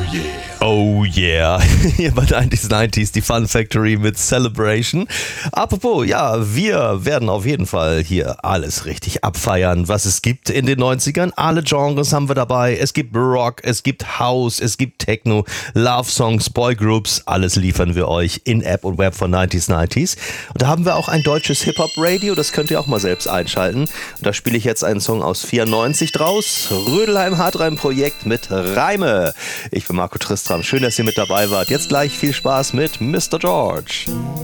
Oh yeah, hier bei 90s, die Fun Factory mit Celebration. Apropos, ja, wir werden auf jeden Fall hier alles richtig abfeiern, was es gibt in den 90ern. Alle Genres haben wir dabei. Es gibt Rock, es gibt House, es gibt Techno, Love Songs, Boygroups. Alles liefern wir euch in App und Web von 90s. Und da haben wir auch ein deutsches Hip-Hop-Radio, das könnt ihr auch mal selbst einschalten. Und da spiele ich jetzt einen Song aus 94 draus. Rödelheim Hartreim-Projekt mit Reime. Ich bin Marco Tristram. Schön, dass ihr mit dabei wart. Jetzt gleich viel Spaß mit Mr. George.